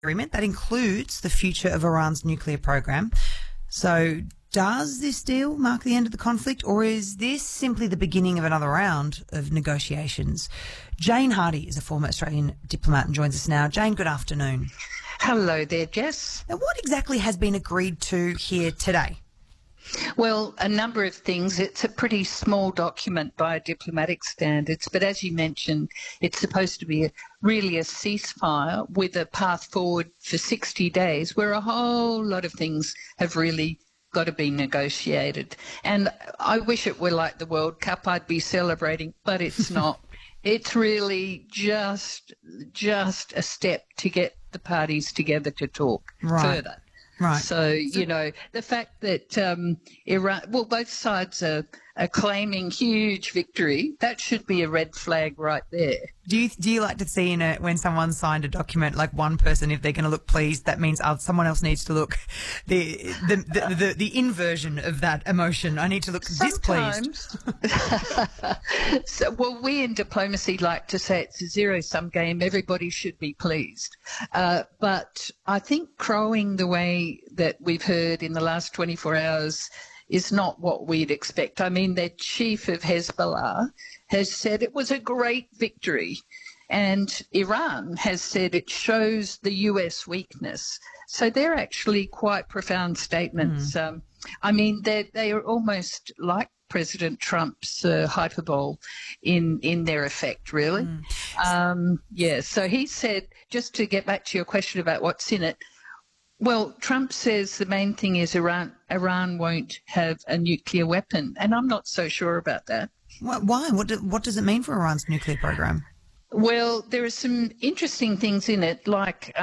agreement that includes the future of Iran's nuclear program. So does this deal mark the end of the conflict, or is this simply the beginning of another round of negotiations? Jane Hardy is a former Australian diplomat and joins us now. Jane, good afternoon. Hello there, Jess. Now, what exactly has been agreed to here today? Well, a number of things. It's a pretty small document by diplomatic standards, but as you mentioned, it's supposed to be really a ceasefire with a path forward for 60 days, where a whole lot of things have really got to be negotiated. And I wish it were like the World Cup. I'd be celebrating, but it's not. It's really just a step to get the parties together to talk further. Right. So, you know, the fact that Iran, well, both sides are claiming huge victory, that should be a red flag right there. Do you like to see in it when someone signed a document, like one person, if they're going to look pleased, that means someone else needs to look the inversion of that emotion. I need to look displeased. So, well, we in diplomacy like to say it's a zero-sum game. Everybody should be pleased. But I think crowing the way that we've heard in the last 24 hours is not what we'd expect. I mean, their chief of Hezbollah has said it was a great victory, and Iran has said it shows the US weakness. So they're actually quite profound statements. I mean, they are almost like President Trump's hyperbole in their effect, really. So he said, just to get back to your question about what's in it, well, Trump says the main thing is Iran won't have a nuclear weapon, and I'm not so sure about that. Why? What does it mean for Iran's nuclear program? Well, there are some interesting things in it, like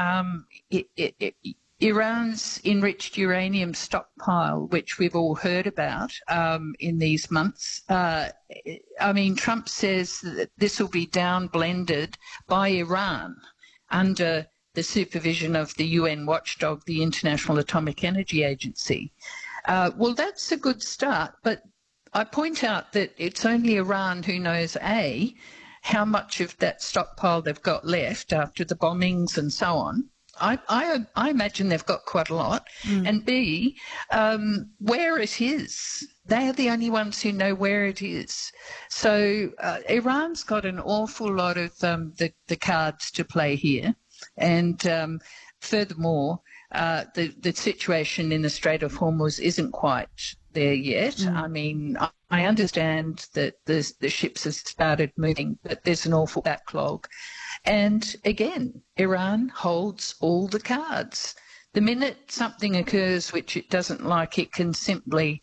Iran's enriched uranium stockpile, which we've all heard about in these months. I mean, Trump says that this will be down blended by Iran under the supervision of the UN watchdog, the International Atomic Energy Agency. Well, that's a good start, but I point out that it's only Iran who knows, A, how much of that stockpile they've got left after the bombings and so on. I imagine they've got quite a lot. And B, where it is. They are the only ones who know where it is. So Iran's got an awful lot of the cards to play here. And furthermore, the situation in the Strait of Hormuz isn't quite there yet. I mean, I understand that the ships have started moving, but there's an awful backlog. And again, Iran holds all the cards. The minute something occurs which it doesn't like, it can simply,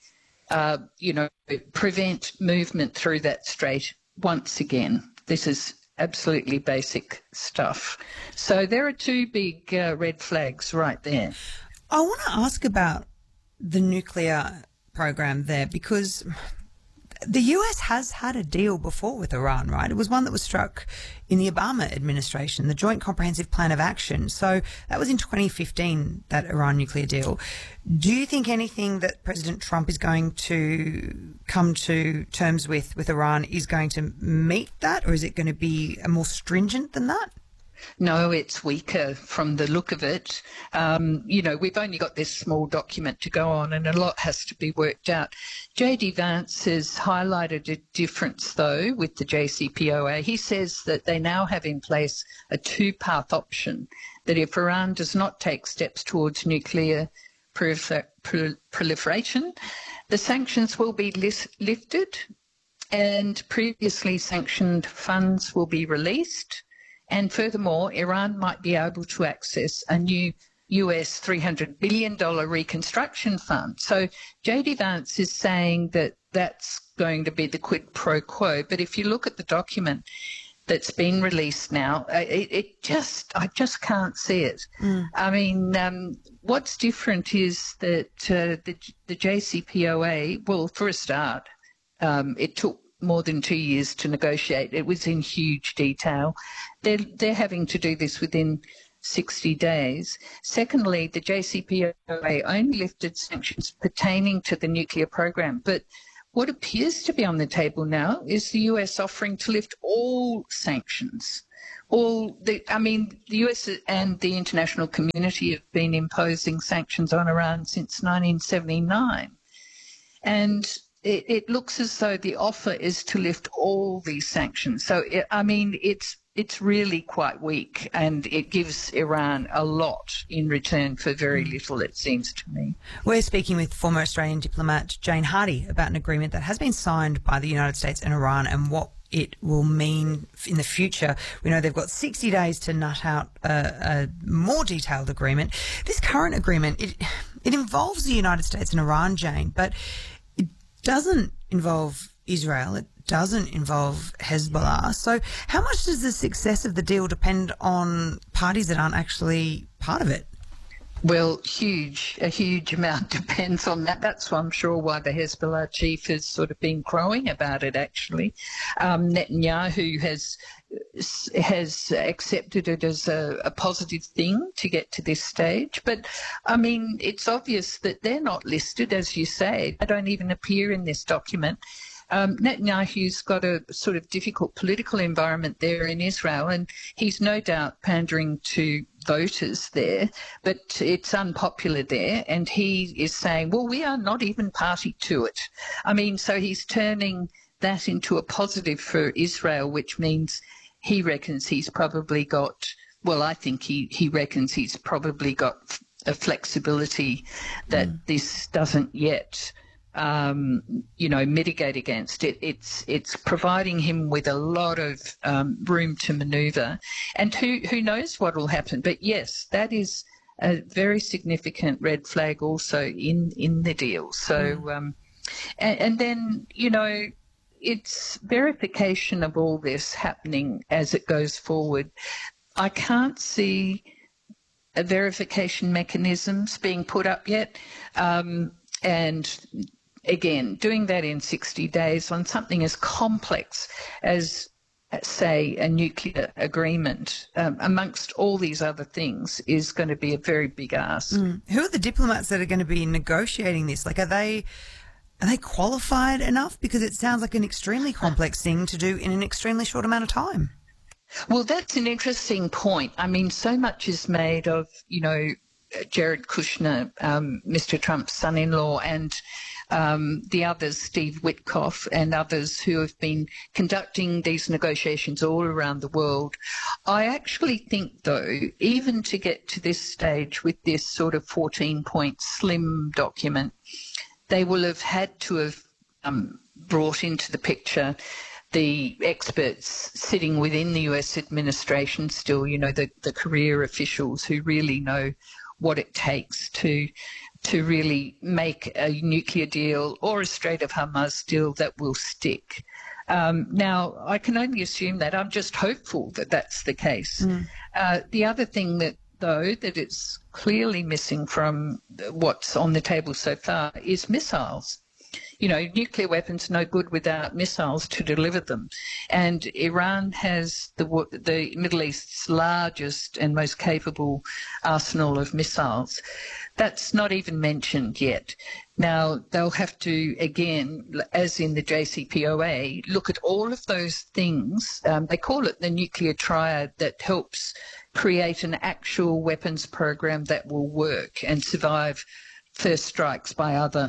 prevent movement through that strait once again. This is absolutely basic stuff. So there are two big red flags right there. I want to ask about the nuclear program there, because the US has had a deal before with Iran, right? It was one that was struck in the Obama administration, the Joint Comprehensive Plan of Action. So that was in 2015, that Iran nuclear deal. Do you think anything that President Trump is going to come to terms with Iran is going to meet that, or is it going to be more stringent than that? No, it's weaker from the look of it. We've only got this small document to go on, and a lot has to be worked out. J.D. Vance has highlighted a difference, though, with the JCPOA. He says that they now have in place a two-path option, that if Iran does not take steps towards nuclear proliferation, the sanctions will be lifted and previously sanctioned funds will be released. And furthermore, Iran might be able to access a new US $300 billion reconstruction fund. So J.D. Vance is saying that that's going to be the quid pro quo. But if you look at the document that's been released now, I just can't see it. I mean, what's different is that the JCPOA, well, for a start, it took more than 2 years to negotiate. It was in huge detail. They're having to do this within 60 days. Secondly, the JCPOA only lifted sanctions pertaining to the nuclear program. But what appears to be on the table now is the US offering to lift all sanctions. the US and the international community have been imposing sanctions on Iran since 1979. And it looks as though the offer is to lift all these sanctions. So, it's really quite weak, and it gives Iran a lot in return for very little, it seems to me. We're speaking with former Australian diplomat Jane Hardy about an agreement that has been signed by the United States and Iran and what it will mean in the future. We know they've got 60 days to nut out a more detailed agreement. This current agreement, it involves the United States and Iran, Jane, but it doesn't involve Israel. It doesn't involve Hezbollah. So how much does the success of the deal depend on parties that aren't actually part of it? Well, a huge amount depends on that. That's why I'm sure why the Hezbollah chief has sort of been crowing about it, actually. Netanyahu has accepted it as a positive thing to get to this stage. But, it's obvious that they're not listed, as you say. They don't even appear in this document. Netanyahu's got a sort of difficult political environment there in Israel, and he's no doubt pandering to voters there, but it's unpopular there, and he is saying, well, we are not even party to it. So he's turning that into a positive for Israel, which means he reckons he's probably got, well, I think he reckons he's probably got a flexibility that this doesn't yet mitigate against it. It's providing him with a lot of room to manoeuvre, and who knows what will happen. But yes, that is a very significant red flag also in the deal. So, and then it's verification of all this happening as it goes forward. I can't see a verification mechanisms being put up yet, and again, doing that in 60 days on something as complex as, say, a nuclear agreement, amongst all these other things, is going to be a very big ask. Who are the diplomats that are going to be negotiating this? Like, are they qualified enough? Because it sounds like an extremely complex thing to do in an extremely short amount of time. Well, that's an interesting point. So much is made of, Jared Kushner, Mr. Trump's son-in-law, and the others, Steve Witkoff and others who have been conducting these negotiations all around the world. I actually think, though, even to get to this stage with this sort of 14-point slim document, they will have had to have brought into the picture the experts sitting within the US administration still, the career officials who really know what it takes to really make a nuclear deal or a Strait of Hormuz deal that will stick. Now, I can only assume that. I'm just hopeful that that's the case. The other thing that it's clearly missing from what's on the table so far is missiles. Nuclear weapons are no good without missiles to deliver them. And Iran has the Middle East's largest and most capable arsenal of missiles. That's not even mentioned yet. Now, they'll have to, again, as in the JCPOA, look at all of those things. They call it the nuclear triad that helps create an actual weapons program that will work and survive first strikes by other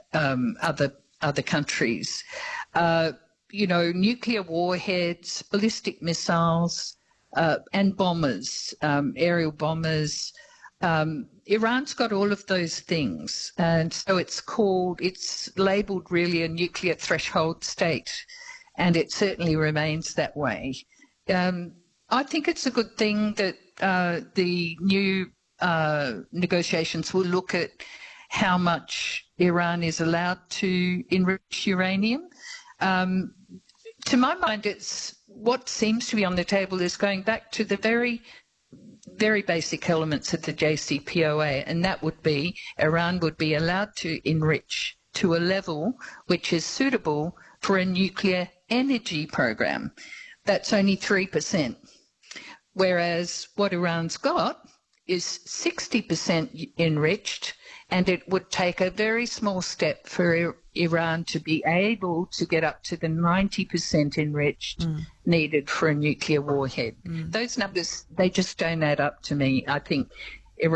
countries. Nuclear warheads, ballistic missiles, and bombers, aerial bombers. Iran's got all of those things, and so it's labelled really a nuclear threshold state, and it certainly remains that way. I think it's a good thing that the new negotiations will look at how much Iran is allowed to enrich uranium. To my mind, it's what seems to be on the table is going back to the very, very basic elements of the JCPOA, and that would be Iran would be allowed to enrich to a level which is suitable for a nuclear energy program. That's only 3%, whereas what Iran's got is 60% enriched, and it would take a very small step for Iran to be able to get up to the 90% enriched needed for a nuclear warhead. Those numbers, they just don't add up to me. I think